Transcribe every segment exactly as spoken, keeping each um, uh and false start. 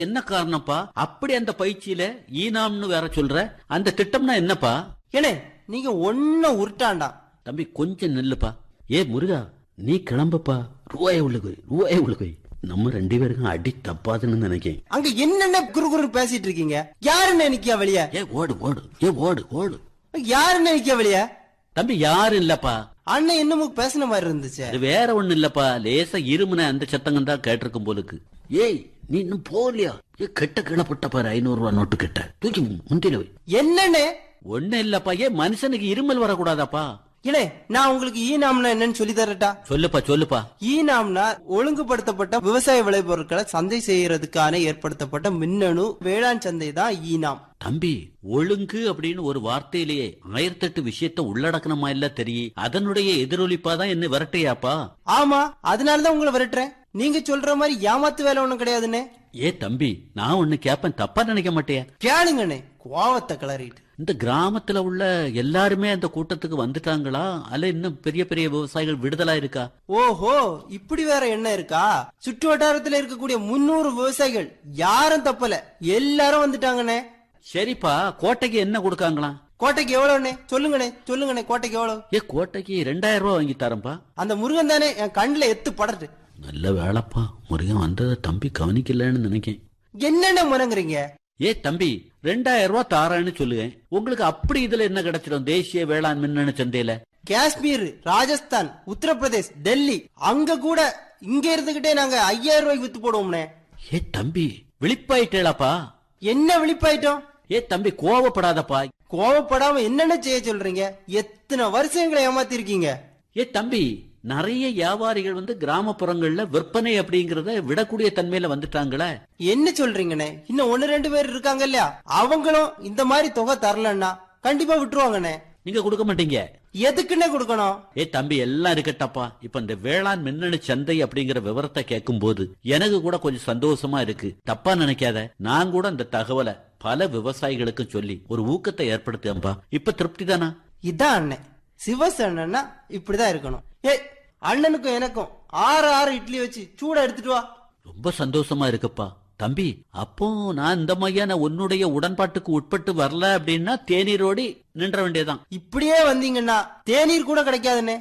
என்ன காரணப்பா அப்படி அந்த பயிற்சியில ஈனாம்னு வேற சொல்ற? அந்த திட்டம்னா என்னப்பா? ஏனே நீங்க ஒன்னும் உருட்டாண்டா. தம்பி கொஞ்சம் நெல்லுப்பா. ஏ முருகா நீ கிளம்பப்பா. ரூபாய உள்ளுக்கு ரூபாய உள்ளுக்கு நம்ம ரெண்டு பேருக்கும் அடி தப்பாதுன்னு நினைக்கிறேன். அங்க என்னென்ன குறு குறு பேசிட்டு இருக்கீங்க? யாருன்னு நினைக்கியா வெளிய? ஏ ஓடு ஓடு ஏ ஓடு ஓடு. யாருன்னு நினைக்கியா வெளிய? தம்பி யாரு இல்லப்பா. அண்ணன் என்னமோ பேசின மாதிரி இருந்துச்சு. அது வேற ஒண்ணு இல்லப்பா. லேசா இருமுன அந்த சத்தங்க தான் கேட்டிருக்கும் போலுக்கு. ஏய் நீ இன்னும் போகலையா? ஏ கெட்ட கீழே போட்ட பாரு ஐநூறு ரூபாய் நோட்டு கெட்ட தூக்கி முந்தில. என்னன்னு? ஒண்ணு இல்லப்பா. ஏ மனுஷனுக்கு இருமல் வரக்கூடாதாப்பா? இல்லே நான் உங்களுக்கு ஈனாம்னா என்னன்னு சொல்லி தரட்டா? சொல்லுப்பா சொல்லுப்பா. ஈனாம்னா ஒழுங்குபடுத்தப்பட்ட விவசாய விளைபொருட்களை சந்தை செய்யறதுக்கான ஏற்படுத்தப்பட்ட மின்னணு வேளாண் சந்தை தான் ஈனாம். தம்பி ஒழுங்கு அப்படின்னு ஒரு வார்த்தையிலேயே ஆயிரத்தி எட்டு விஷயத்த உள்ளடக்கணுமா இல்ல தெரியும். அதனுடைய எதிரொலிப்பாதான் என்ன விரட்டையாப்பா? ஆமா அதனாலதான் உங்களை விரட்டுறேன். நீங்க சொல்ற மாதிரி ஏமாத்து வேலை ஒண்ணும் கிடையாதுன்னு. ஏ தம்பி நான் ஒண்ணு கேப்பேன், தப்பா நினைக்க மாட்டேன்? கேளுங்கண்ணே கோவத்தை கிளறிட்டு. இந்த கிராமத்துல உள்ள எல்லாருமே அந்த கூட்டத்துக்கு வந்துட்டாங்களா அல்ல இன்னும் பெரிய பெரிய விவசாயிகள் விடுதலா இருக்கா? ஓஹோ இப்படி வேற என்ன இருக்கா? சுற்று வட்டாரத்துல இருக்கக்கூடிய முன்னூறு விவசாயிகள் யாரும் தப்பல, எல்லாரும் வந்துட்டாங்கண்ணே. சரிப்பா கோட்டைக்கு என்ன கொடுக்காங்களாம்? கோட்டைக்கு எவ்வளவுண்ணே சொல்லுங்கண்ணே சொல்லுங்கண்ணே கோட்டைக்கு எவ்வளவு? ஏ கோட்டைக்கு ரெண்டாயிரம் ரூபாய் வாங்கி தரேன்பா. அந்த முருகன் தானே என் கண்ணுல எத்து படட்டு. நல்ல வேலைப்பா முருகன் வந்ததை தம்பி கவனிக்கலன்னு நினைக்கேன். என்னென்ன முறங்குறீங்க? ஏ தம்பி ரெண்டாயிரம் ரூபாய் தாரேன்னு சொல்லுவேன். உங்களுக்கு அப்படி இதுல என்ன கிடைச்சிடும் தேசிய வேளாண் மின்னணு சந்தையில? காஷ்மீர், ராஜஸ்தான், உத்தரப்பிரதேஷ், டெல்லி அங்க கூட இங்க இருந்துகிட்டே நாங்க ஐயாயிரம் ரூபாய்க்கு வித்து போடுவோம்னே. ஏ தம்பி விழிப்பாயிட்டேளாப்பா? என்ன விழிப்பாயிட்டோம்? ஏ தம்பி கோவப்படாதப்பா. கோவப்படாம என்னென்ன செய்ய சொல்றீங்க? எத்தனை வருஷங்களை ஏமாத்தி இருக்கீங்க? ஏ தம்பி நிறைய வியாபாரிகள் வந்து கிராமப்புறங்கள்ல விற்பனை அப்படிங்கறத விடக்கூடிய தன்மையில வந்துட்டாங்களே. என்ன சொல்றீங்கண்ணே? இன்னும் ஒன்னு ரெண்டு பேர் இருக்காங்க இல்லையா, அவங்களும் இந்த மாதிரி தொகை தரலன்னா கண்டிப்பா விட்டுருவாங்கண்ணே. நீங்க கொடுக்க மாட்டீங்க? எதுக்குன்னே கொடுக்கணும்? ஏ தம்பி எல்லாம் இருக்கட்டப்பா. இப்ப இந்த வேளாண் மின்னணு சந்தை அப்படிங்கிற விவரத்தை கேட்கும் போது எனக்கு கூட கொஞ்சம் சந்தோஷமா இருக்கு. தப்பா நினைக்காத. நான் கூட இந்த தகவலை பல விவசாயிகளுக்கு சொல்லி ஒரு ஊக்கத்தை ஏற்படுத்தேன்பா. இப்ப திருப்தி தானா? இதான் அண்ணன் சிவசேனா இப்படிதான் இருக்கணும். ஏ அண்ணனுக்கும் எனக்கும் ஆறு ஆறு இட்லி வச்சு சூடா எடுத்துட்டு வா. ரொம்ப சந்தோஷமா இருக்குப்பா. தம்பி அப்போ நான் இந்த மாதிரியான உன்னுடைய உடன்பாட்டுக்கு உட்பட்டு வரல அப்படின்னா தேநீரோடி நின்ற வேண்டியதான். இப்படியே வந்தீங்கன்னா தேநீர் கூட கிடைக்காதுன்னு.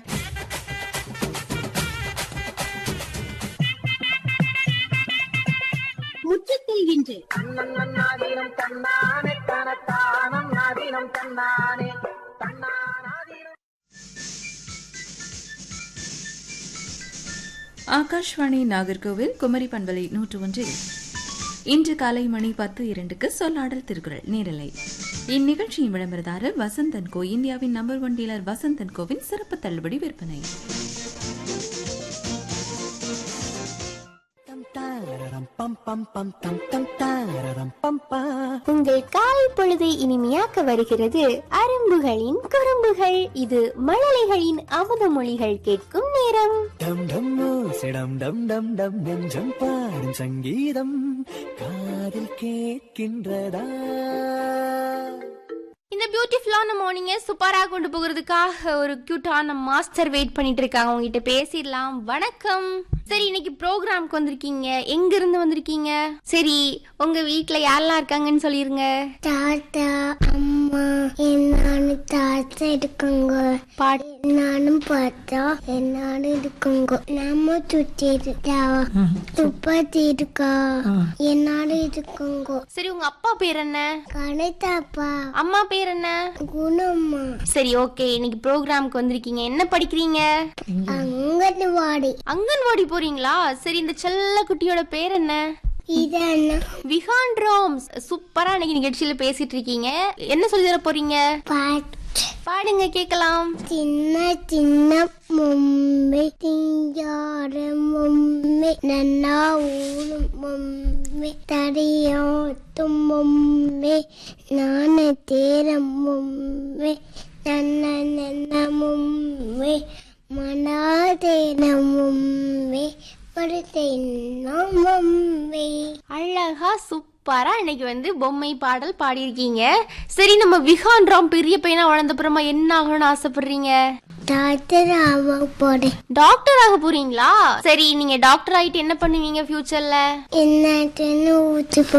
முற்றத்தில் இன்று ஆகாஷ்வாணி நாகர்கோவில் குமரி பண்பலை நூற்று ஒன்றில் இன்று காலை மணி பத்து இரண்டுக்கு சொல்லாடல் திருக்குறள் நேரலை. இந்நிகழ்ச்சியின் விளம்பரதாரர் வசந்தன் கோ, இந்தியாவின் number one dealer Vasanthan CoWIN சிறப்பு தள்ளுபடி விற்பனை. உங்கள் காலை பொழுதை இனிமையாக்க வருகிறது அரும்புகளின் குறும்புகள். இது மழலைகளின் அமுத மொழிகள் கேட்கும் நேரம். டம் டம் சிடம் டம் டம் டம் நெஞ்சம் பாடும் சங்கீதம் காதில் கேட்கின்றதா? இந்த பியூட்டிஃபுல்லான மார்னிங்கை சூப்பராக கொண்டு போகிறதுக்காக ஒரு கியூட்டான மாஸ்டர் வெயிட் பண்ணிட்டு இருக்காங்க. உங்ககிட்ட பேசிடலாம். வணக்கம். சரி இன்னைக்கு ப்ரோக்ராம்க்கு வந்திருக்கீங்க, எங்க இருந்து வந்திருக்கீங்க? சரி உங்க வீட்டுல யாரெல்லாம் இருக்காங்கன்னு சொல்லிருங்க. தாத்தா, அம்மா, என்னாலும் தாத்தா இருக்குங்க. பாட்டு நானும் பார்த்தா என்னாலும் இருக்குங்க. நம்ம சுத்தி இருக்கா துப்பாத்தி இருக்கா என்னாலும் இருக்குங்க. சரி உங்க அப்பா பேர் என்ன? கணத்தாப்பா. அம்மா பேர் என்ன? குணம்மா. சரி ஓகே, இன்னைக்கு ப்ரோக்ராம்க்கு வந்திருக்கீங்க. என்ன படிக்கிறீங்க? அங்கன்வாடி. அங்கன்வாடி போறீங்களா? சரி இந்த செல்ல குட்டியோட பேர் என்ன? விஹான் ரோம்ஸ். சூப்பரா இன்னைக்கு நிகழ்ச்சியில பேசிட்டு இருக்கீங்க. என்ன சொல்லி தர போறீங்க? பாடுங்க கேக்கலாம். சின்ன சின்ன மொம்மை திங்கார மொம்மை நன்னா ஊரும் மொம்மை தடையோட்டும் மொம்மை நான தேர மொம்மை நன்ன நன்ன மொம்மை மனாதேன மொம்மை அழகா சூப்பர் சூப்பரா இன்னைக்கு வந்து பொம்மை பாடல் பாடியிருக்கீங்க. சரி, நம்ம விஹான்ராம் பெரிய பையனா வளர்ந்தப்புறமா என்ன ஆகணும்னு ஆசைப்படுறீங்க? டாக்டர் ஆக போறேன். டாக்டர் ஆக போறீங்களா? சரி, நீங்க டாக்டர் ஆயிட்டு என்ன பண்ணுவீங்க ஃபியூச்சர்ல? என்ன ஊத்து